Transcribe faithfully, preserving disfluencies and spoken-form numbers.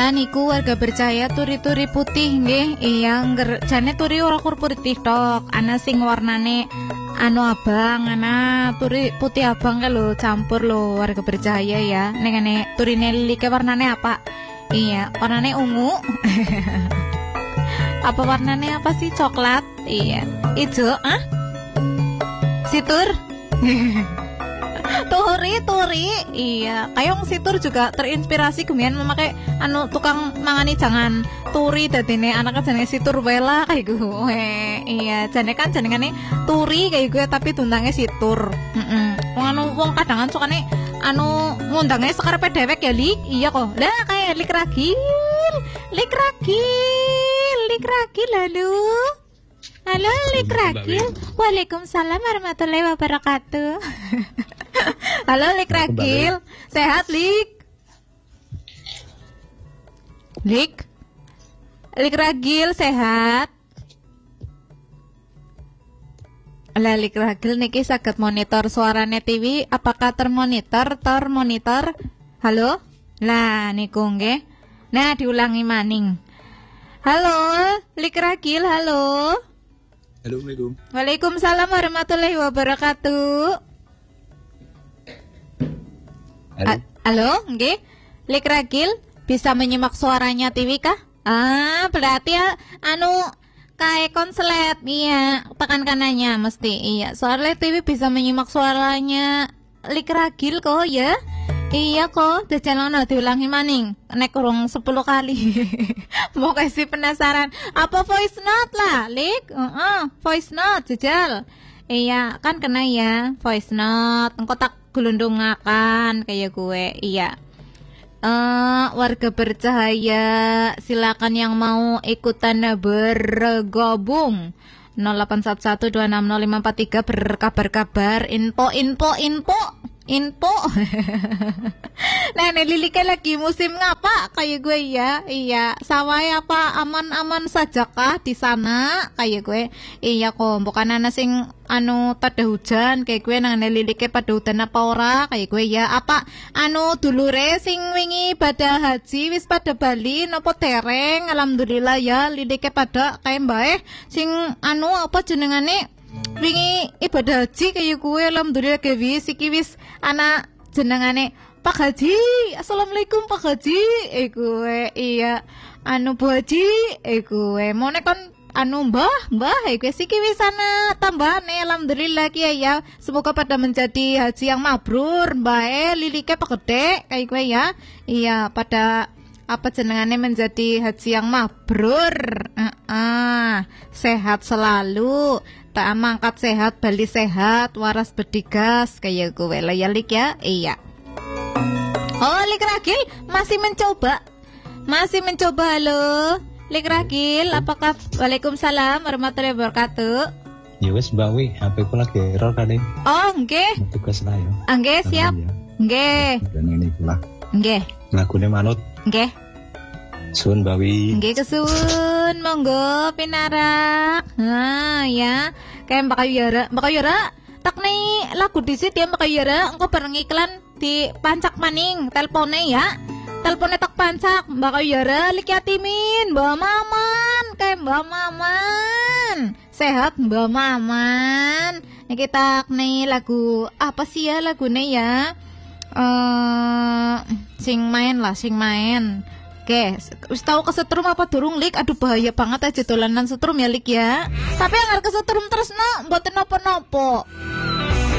Lah niku warga percaya turi-turi putih nggih. Iya, ngger jane turi ora kur putih tok. Ana sing warnane anu abang, ana turi putih abang lho campur lho warga percaya ya. Nek ane turine lilike warnane apa? Iya, warnane ungu. Apa warnane apa sih? Coklat. Iya. Ijo, ah? Situr. Turi, turi. Iya, kayong situr juga terinspirasi kemudian memakai anu tukang mangani jangan turi dadine anak jenenge situr wela kayak gue. Iya, jane kan jenengane turi kayak gue tapi tuntangnya situr. Heeh. Wong anu wong kadangan sukane anu ngundangnya sekarepe dewek ya, Lik. Iya kok. Lah kayak Lik Ragil. Lik Ragil, Lik Ragil lalu. Halo Lik Ragil. Waalaikumsalam warahmatullahi wabarakatuh. Halo Lik Ragil. Sehat Lik? Lik? Lik Ragil sehat? Lah Lik Ragil niki saged monitor suarane T V apakah termonitor termonitor? Halo? Lah niku nggih. Nah diulangi maning. Halo Lik Ragil, halo. Assalamualaikum. Waalaikumsalam warahmatullahi wabarakatuh. Halo. A- Halo, nggih. Lik Ragil bisa menyimak suaranya T V kah? Ah, berarti ya anu kayak konslet. Iya, tekan kanannya mesti. Iya, soalnya T V bisa menyimak suaranya Lik Ragil kok ya. Iya kok, dajalono diulangi maning. Nek kurang sepuluh kali. Mau kasih penasaran. Apa voice note lah, Lik? Heeh, uh-uh, voice note jajal. Iya, kan kena ya voice note. Engko tak gelundungakan kayak gue. Iya. Eh, uh, warga bercahaya, silakan yang mau ikutan bergabung. nol delapan satu satu dua enam nol lima empat tiga berkabar-kabar, info info info info. Nah, ini Lilike lagi musim ngapa kayak gue ya? Iya, sawai apa aman-aman saja kah di sana kayak gue? Iya kok, bukan ana sing anu pada hujan kayak gue nang Lilike pada hujan apa ora kayak gue ya? Apa anu dulure sing wingi pada haji wis pada Bali nopo tereng? Alhamdulillah ya Lilike pada kayak mbae sing anu apa jenengane wingi ibadah haji kayak gue. Alhamdulillah ke wis iki wis anak jenengane Pak Haji. Assalamualaikum Pak Haji. Eh gue iya anu Bu Haji. Eh gue mau nek kon anu mbah mbah eh gue siki wis ana tambahane. Alhamdulillah ki ya. Semoga pada menjadi haji yang mabrur. Mbae Lilike Pak Gede kayak gue ya. Iya pada apa jenengane menjadi haji yang mabrur. Uh -uh. Sehat selalu. Tak mangkat sehat, Bali sehat, waras bedigas kayak gue lah ya Lik ya. Iya. Oh Lik Ragil masih mencoba, masih mencoba halo Lik Ragil. Apakah? Waalaikumsalam warahmatullahi wabarakatuh. Ya wes bawi, H P ku lagi error kadang. Oh nggih. Tugas lah ya. Nggih siap. Nggih. Dan ini pula. Nggih. Lagune manut. Nggih. Sun bawi. Nggih kesun, monggo pinarak. Ha ya, kayak Mbak Yara, Mbak Yara tak nih lagu disit ya Mbak Yara, engko bareng iklan di pancak maning telpone ya. Telpone tak pancak Mbak Yara Lik Yatimin, Mbak Maman, kayak Mbak Maman. Sehat Mbak Maman. Nih kita nih lagu apa sih ya lagunya ya? Eh uh, sing main lah, sing main. Oke, wis tau kesetrum apa durung Lik? Aduh bahaya banget aja dolanan setrum ya Lik ya. Tapi yang kesetrum terus no, mboten napa-napa.